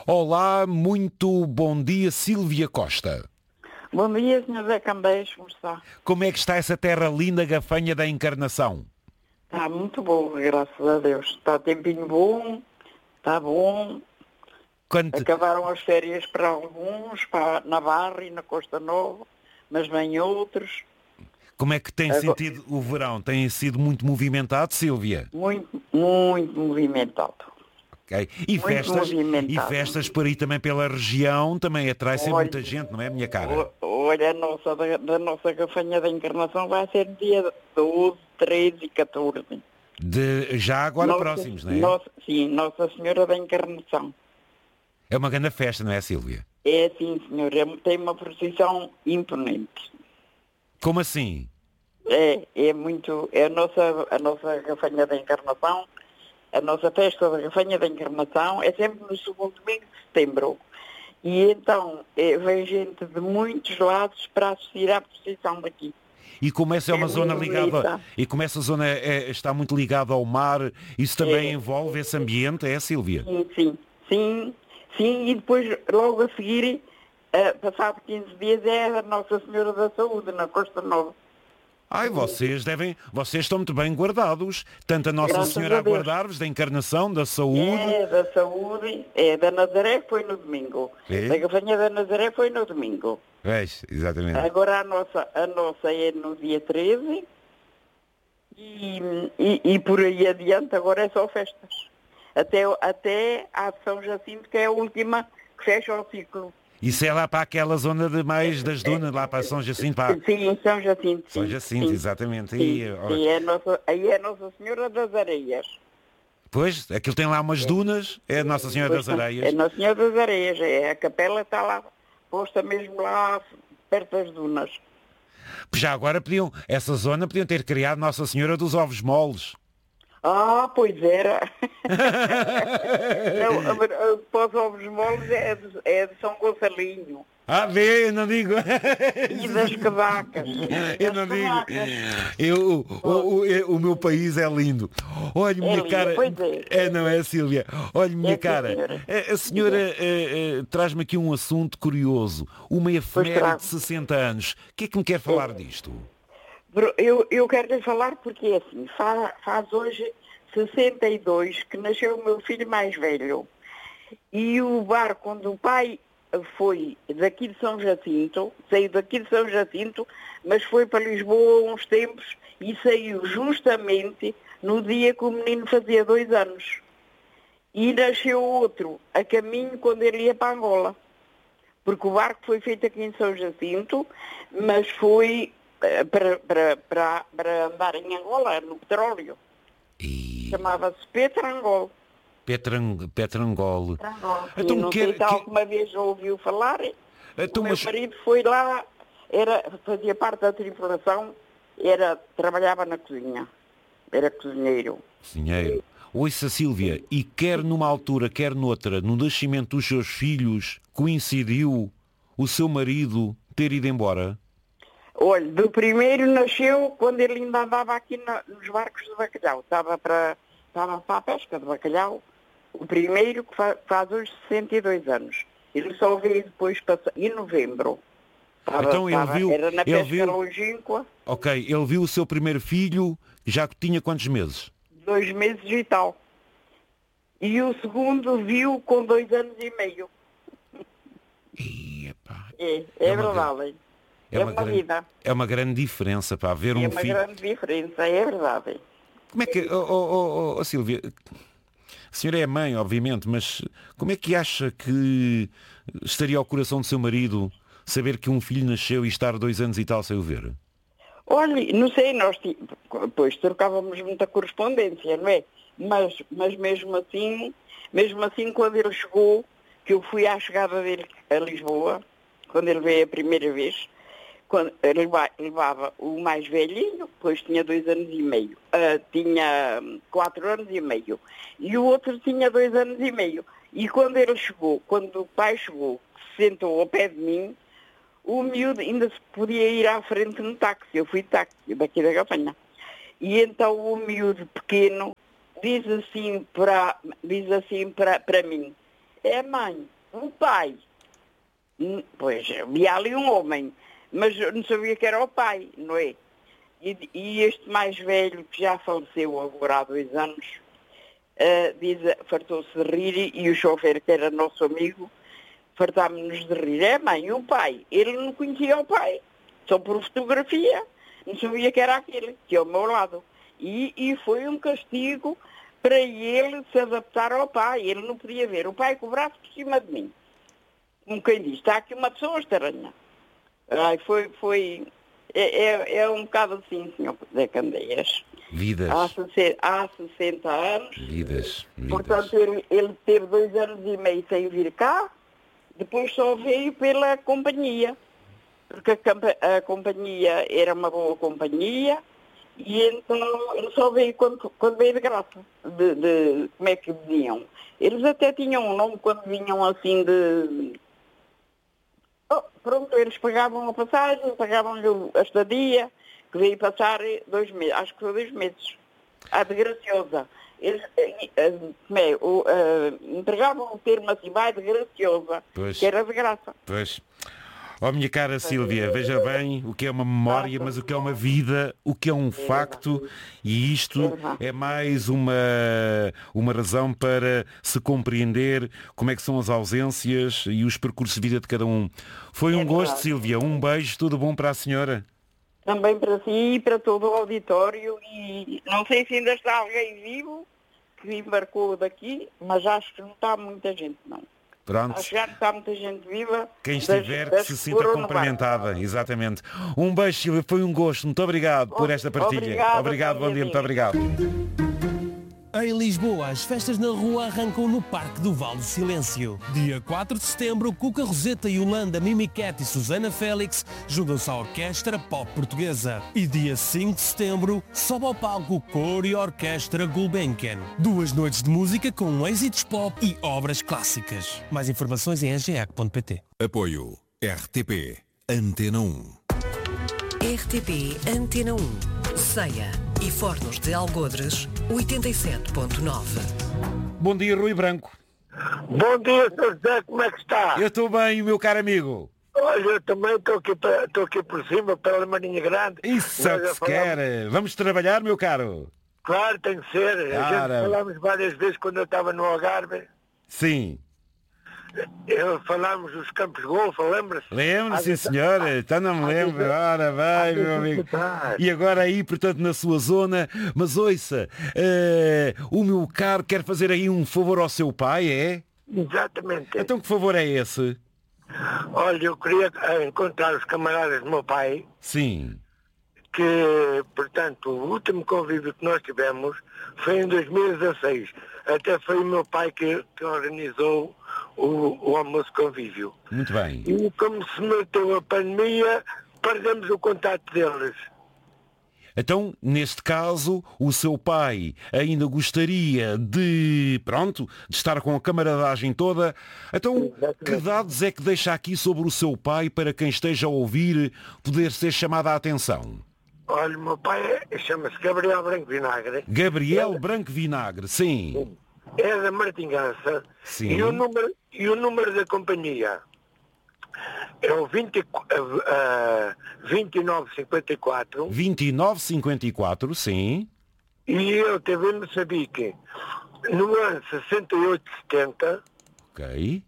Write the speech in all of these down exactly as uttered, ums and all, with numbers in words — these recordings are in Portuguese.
Olá, muito bom dia, Sílvia Costa. Bom dia, senhor Zé Cambeiros, como está? Como é que está essa terra linda, gafanha da Encarnação? Está muito bom, graças a Deus. Está tempinho bom, está bom. Quanto... Acabaram as férias para alguns, para Navarra e na Costa Nova, mas vêm outros. Como é que tem Agora... sentido o verão? Tem sido muito movimentado, Sílvia? Muito, muito movimentado. Okay. E, muito festas, movimentado. e festas por aí também pela região, também atrai sempre Olha, muita gente, não é, minha cara? Olha, a nossa, da, da nossa gafanha da Encarnação vai ser dia doze, treze e catorze. De, já agora nossa, próximos, não é? Nossa, sim, Nossa Senhora da Encarnação. É uma grande festa, não é, Sílvia? É sim, senhor. É, tem uma procissão imponente. Como assim? É, é muito... É a nossa, a nossa gafanha da Encarnação, a nossa festa da gafanha da Encarnação é sempre no segundo domingo de setembro. E então é, vem gente de muitos lados para assistir à procissão daqui. E como essa é uma é zona ligada, bonita. e como essa zona é, está muito ligada ao mar, isso também É. envolve esse ambiente, é, Sílvia? Sim, sim, sim, sim, e depois logo a seguir, uh, passado quinze dias, é a Nossa Senhora da Saúde, na Costa Nova. Ai, vocês devem, vocês estão muito bem guardados, tanto a Nossa Graças Senhora a a Deus. guardar-vos, da Encarnação, da Saúde. É, da Saúde, é da Nazaré foi no domingo. É? Da Gafanha da Nazaré foi no domingo. Veja, exatamente. Agora a nossa, a nossa é no dia treze e, e, e por aí adiante agora é só festas. Até, até a de São Jacinto, que é a última que fecha o ciclo. Isso é lá para aquela zona de mais das dunas, lá para São Jacinto, para... Sim, em São Jacinto. São sim, Jacinto, sim. exatamente. Sim, Aí, sim, é nossa, aí é Nossa Senhora das Areias. Pois, aquilo tem lá umas dunas, é a Nossa Senhora Pois, das Areias. É Nossa Senhora das Areias, é, a capela está lá, posta mesmo lá perto das dunas. Já agora podiam, essa zona podiam ter criado Nossa Senhora dos Ovos Moles. Ah, pois era. Não, para os ovos moles é de, é de São Gonçalinho. Ah, vê, eu não digo. E das cavacas. Eu não digo. Eu, o, o, o meu país é lindo. Olha, minha lindo, cara. pois é. É, não é, Sílvia? Olha, minha É, cara. senhora. A, a senhora eh, eh, traz-me aqui um assunto curioso. Uma efeméride trago. de sessenta anos. O que é que me quer falar disto? Eu, eu quero lhe falar porque é assim, faz, faz hoje sessenta e dois que nasceu o meu filho mais velho. E o barco onde o pai foi daqui de São Jacinto, saiu daqui de São Jacinto, mas foi para Lisboa há uns tempos e saiu justamente no dia que o menino fazia dois anos. E nasceu outro a caminho quando ele ia para Angola. Porque o barco foi feito aqui em São Jacinto, mas foi para, para, para, para andar em Angola, no petróleo. E... Chamava-se Petrangol. Petrang... Petrangol. Petrangol. Então, e não quer, sei se que... alguma vez já ouviu falar. Então, o meu mas... marido foi lá, era, fazia parte da tripulação, era, trabalhava na cozinha. Era cozinheiro. Cozinheiro. Ouça, Sílvia, e quer numa altura, quer noutra, no nascimento dos seus filhos, coincidiu o seu marido ter ido embora? Olha, do primeiro nasceu quando ele ainda andava aqui na, nos barcos de bacalhau. Estava para, estava para a pesca de bacalhau. O primeiro que faz, faz hoje sessenta e dois anos. Ele só veio depois passar, em novembro. Estava, então ele estava, viu... Era na ele pesca viu, longínqua. Ok, ele viu o seu primeiro filho, já tinha quantos meses? Dois meses e tal. E o segundo viu com dois anos e meio. E, epá, É, é, é uma verdade. É, É uma, uma grande, vida. é uma grande diferença para ver É um uma filho... grande diferença, é verdade. Como é que... Oh, oh, oh, oh, Sílvia, a senhora é mãe, obviamente, mas como é que acha que estaria ao coração do seu marido saber que um filho nasceu e estar dois anos e tal sem o ver? Olha, não sei, nós pois trocávamos muita correspondência, não é? Mas, mas mesmo assim, mesmo assim, quando ele chegou, que eu fui à chegada dele a Lisboa, quando ele veio a primeira vez, quando ele levava o mais velhinho, pois tinha dois anos e meio, uh, tinha quatro anos e meio, e o outro tinha dois anos e meio. E quando ele chegou, quando o pai chegou, se sentou ao pé de mim, o miúdo ainda se podia ir à frente no táxi. Eu fui de táxi, daqui da Gafanha. E então o miúdo pequeno diz assim para, diz assim para, para mim, é mãe, o pai, pois, havia ali um homem, mas eu não sabia que era o pai, não é? E, e este mais velho, que já faleceu agora há dois anos, uh, diz, fartou-se de rir, e o chofer, que era nosso amigo, fartámos-nos de rir. É, mãe, o pai, ele não conhecia o pai, só por fotografia, não sabia que era aquele, que é ao meu lado. E, e foi um castigo para ele se adaptar ao pai. Ele não podia ver o pai com o braço por cima de mim. Como quem diz, está aqui uma pessoa estranha. Ai, foi, foi, é, é, é um bocado assim, senhor Zé Candeias. Vidas. Há, há sessenta anos. Vidas. Vidas. Portanto, ele, ele teve dois anos e meio sem vir cá, depois só veio pela companhia. Porque a, a companhia era uma boa companhia, e então ele só veio quando, quando veio de graça. De, de, como é que diziam? Eles até tinham um nome quando vinham assim de... Oh, pronto, eles pagavam a passagem, pagavam-lhe a estadia, que veio passar dois meses, acho que foi dois meses. A de Graciosa. Eles como é, o, uh, entregavam o termo assim, vai de Graciosa, pois, que era de graça. Pois. Oh, minha cara Sílvia, veja bem o que é uma memória, mas o que é uma vida, o que é um facto, e isto é mais uma, uma razão para se compreender como é que são as ausências e os percursos de vida de cada um. Foi um gosto, Sílvia, um beijo, tudo bom para a senhora? Também para si e para todo o auditório, e não sei se ainda está alguém vivo que embarcou daqui, mas acho que não está muita gente, não. Pronto. A chegar está muita gente viva. Quem estiver das, das que se sinta cumprimentada, exatamente. Um beijo, Silvia, foi um gosto. Muito obrigado por esta partilha. Obrigado, obrigado bom dia, muito obrigado. Em Lisboa, as festas na rua arrancam no Parque do Vale do Silêncio. Dia quatro de setembro, Cuca Roseta, Yolanda, Mimi Cat e Susana Félix juntam-se à Orquestra Pop Portuguesa. E dia cinco de setembro, sobe ao palco Cor e Orquestra Gulbenkian. Duas noites de música com êxitos pop e obras clássicas. Mais informações em engeac ponto pt. Apoio R T P Antena um. R T P Antena um. Ceia e Fornos de Algodres, oitenta e sete ponto nove. Bom dia, Rui Branco. Bom dia, senhor José, como é que está? Eu estou bem, meu caro amigo. Olha, eu também estou aqui, estou aqui por cima, pela Marinha Grande. Isso é o que se quer. Vamos trabalhar, meu caro? Claro, tem que ser. Cara. A gente falámos várias vezes quando eu estava no Algarve. Sim. Eu, falámos dos campos de golfe, lembra-se? Lembro-se, sim, senhora. Então não me lembro. Ora bem, meu amigo. E agora aí, portanto, na sua zona. Mas ouça, uh, o meu caro quer fazer aí um favor ao seu pai, é? Exatamente. Então que favor é esse? Olha, eu queria encontrar os camaradas do meu pai. Sim. Que, portanto, o último convívio que nós tivemos foi em dois mil e dezasseis. Até foi o meu pai que, que organizou o, o almoço convívio. Muito bem. E como se meteu a pandemia, perdemos o contato deles. Então, neste caso, o seu pai ainda gostaria de, pronto, de estar com a camaradagem toda. Então, exatamente. Que dados é que deixa aqui sobre o seu pai para quem esteja a ouvir poder ser chamada a atenção? Olha, o meu pai é, chama-se Gabriel Branco Vinagre. Gabriel é, Branco Vinagre, sim. É da Martinhança. Sim. E o número, e o número da companhia é o vinte, uh, vinte e nove cinquenta e quatro. vinte e nove cinquenta e quatro, sim. E eu teve em Moçambique no ano sessenta e oito setenta. Ok.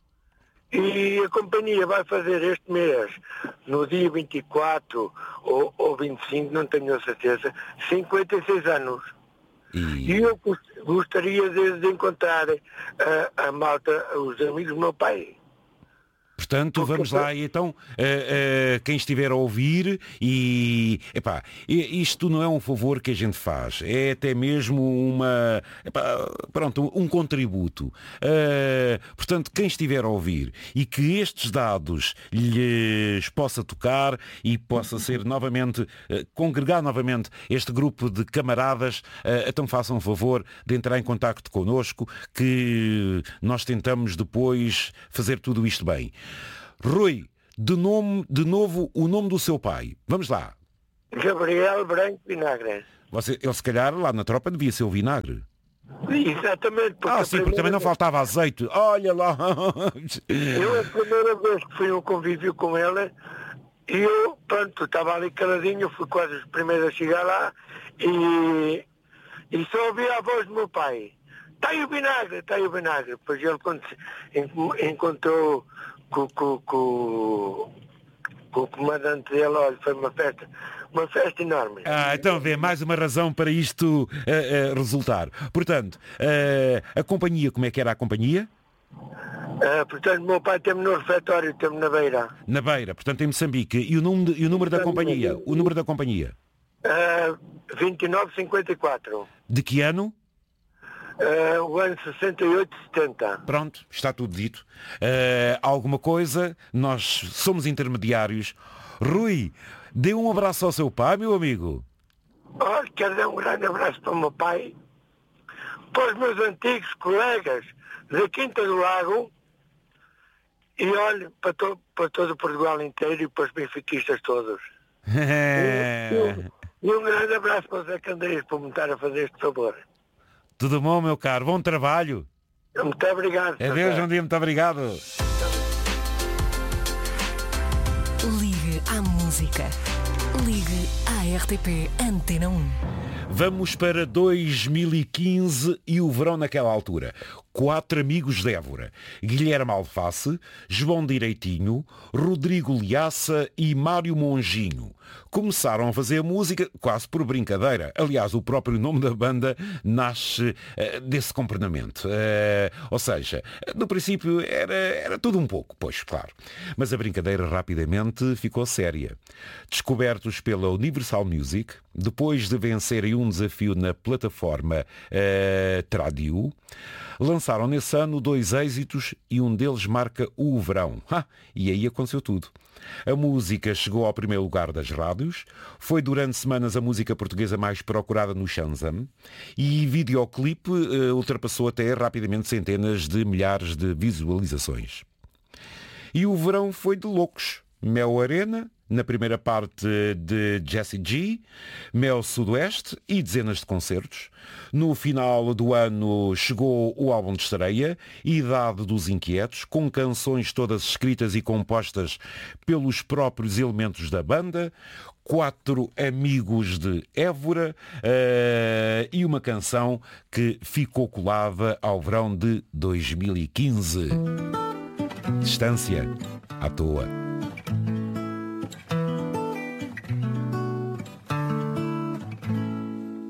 E a companhia vai fazer este mês, no dia vinte e quatro ou, ou vinte e cinco, não tenho a certeza, cinquenta e seis anos. E, e eu gostaria de, de encontrar a, a malta, os amigos do meu pai. Portanto, vamos lá, então, uh, uh, quem estiver a ouvir, e epá, isto não é um favor que a gente faz, é até mesmo uma, epá, pronto, um contributo. Uh, portanto, quem estiver a ouvir e que estes dados lhes possa tocar e possa ser novamente, uh, congregar novamente este grupo de camaradas, uh, então façam um favor de entrar em contacto connosco, que nós tentamos depois fazer tudo isto bem. Rui, de, nome, de novo o nome do seu pai. Vamos lá. Gabriel Branco Vinagre. Você, ele se calhar lá na tropa devia ser o Vinagre. Exatamente. Ah, sim, porque também não faltava azeite. Olha lá. Eu, a primeira vez que fui a um convívio com ela, eu, pronto, estava ali caladinho, fui quase os primeiros a chegar lá e, e só ouvi a voz do meu pai. Está aí o vinagre, está aí o vinagre. Depois ele quando encontrou com, com, com, com o comandante dele, olha, foi uma festa, uma festa enorme. Ah, então vê, mais uma razão para isto uh, uh, resultar. Portanto, uh, a companhia, como é que era a companhia? Uh, portanto, meu pai teve no refeitório, teve na Beira. Na Beira, portanto em Moçambique. E o número, e o número da companhia? O número da companhia? Uh, vinte e nove cinquenta e quatro. De que ano? Uh, o ano sessenta e oito setenta. Pronto, está tudo dito. Uh, alguma coisa? Nós somos intermediários. Rui, dê um abraço ao seu pai, meu amigo. Olha, quero dar um grande abraço para o meu pai, para os meus antigos colegas da Quinta do Lago e olha, para, to para todo o Portugal inteiro e para os benfiquistas todos. e, e um grande abraço para o Zé Candeias por me estar a fazer este favor. Tudo bom, meu caro? Bom trabalho. Muito obrigado. Adeus, João Dia, muito obrigado. Ligue à música. Ligue à R T P Antena um. Vamos para dois mil e quinze e o verão naquela altura. Quatro amigos de Évora. Guilherme Alface, João Direitinho, Rodrigo Liaça e Mário Monjinho. Começaram a fazer música quase por brincadeira. Aliás, o próprio nome da banda nasce uh, desse comportamento. Uh, ou seja, no princípio era, era tudo um pouco, pois, claro. Mas a brincadeira rapidamente ficou séria. Descobertos pela Universal Music, depois de vencerem um desafio na plataforma uh, Tradio, lançaram nesse ano dois êxitos e um deles marca o verão. Ha, e aí aconteceu tudo. A música chegou ao primeiro lugar das rádios, foi durante semanas a música portuguesa mais procurada no Shazam e videoclipe uh, ultrapassou até rapidamente centenas de milhares de visualizações. E o verão foi de loucos. Mel Arena, na primeira parte de Jessie G, Mel Sudoeste e dezenas de concertos. No final do ano chegou o álbum de estreia, Idade dos Inquietos, com canções todas escritas e compostas pelos próprios elementos da banda, quatro amigos de Évora uh, e uma canção que ficou colada ao verão de dois mil e quinze. Distância, à toa.